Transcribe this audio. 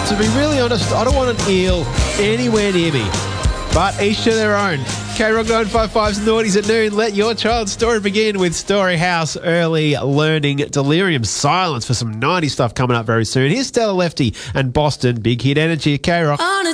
To be really honest, I don't want an eel anywhere near me. But each to their own. K-Rock 955's Naughties at Noon. Let your child's story begin with Storyhouse Early Learning Delirium Silence for some 90s stuff coming up very soon. Here's Stella Lefty and Boston. Big hit energy at K-Rock.